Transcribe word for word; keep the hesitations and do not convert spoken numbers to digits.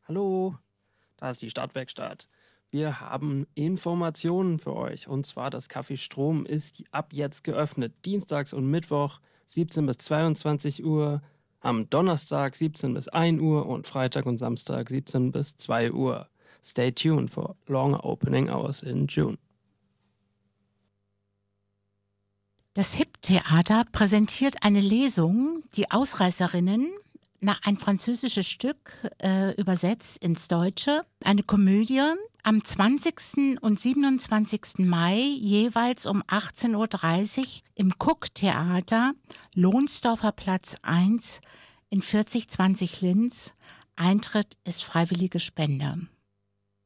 Hallo, da ist die Stadtwerkstatt. Wir haben Informationen für euch. Und zwar das Café Strom ist ab jetzt geöffnet. Dienstags und Mittwoch siebzehn bis zweiundzwanzig Uhr, am Donnerstag siebzehn bis ein Uhr und Freitag und Samstag siebzehn bis zwei Uhr. Stay tuned for longer opening hours in June. Das Hip-Theater präsentiert eine Lesung, die Ausreißerinnen, nach ein französisches Stück äh, übersetzt ins Deutsche, eine Komödie, am zwanzigsten und siebenundzwanzigsten Mai jeweils um achtzehn Uhr dreißig im Cook-Theater, Lohnsdorfer Platz eins in vierzig zwanzig Linz. Eintritt ist freiwillige Spende.